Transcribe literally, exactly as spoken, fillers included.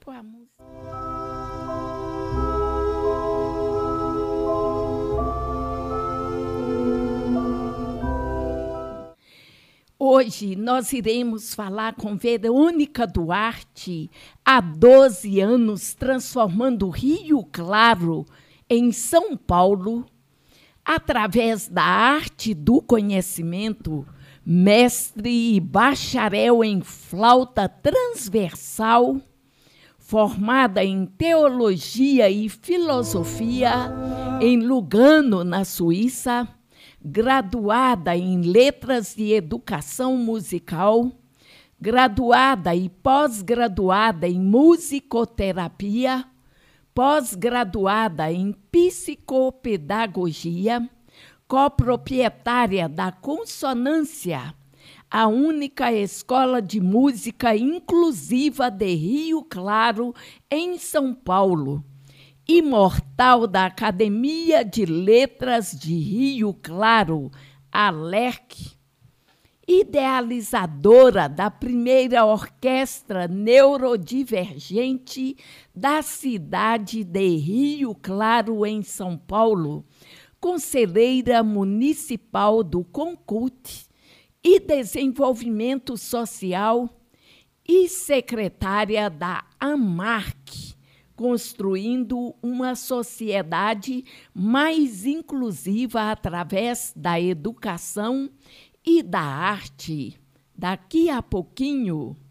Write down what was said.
pôr a música. Hoje nós iremos falar com Verônica Duarte, há doze anos transformando Rio Claro em São Paulo, através da arte do conhecimento, mestre e bacharel em flauta transversal, formada em teologia e filosofia em Lugano, na Suíça, graduada em letras e educação musical, graduada e pós-graduada em musicoterapia, pós-graduada em psicopedagogia, coproprietária da Consonância, a única escola de música inclusiva de Rio Claro, em São Paulo, imortal da Academia de Letras de Rio Claro, a LERC, idealizadora da primeira orquestra neurodivergente da cidade de Rio Claro, em São Paulo, conselheira municipal do CONCUT e Desenvolvimento Social e secretária da AMARC, construindo uma sociedade mais inclusiva através da educação e da arte. Daqui a pouquinho...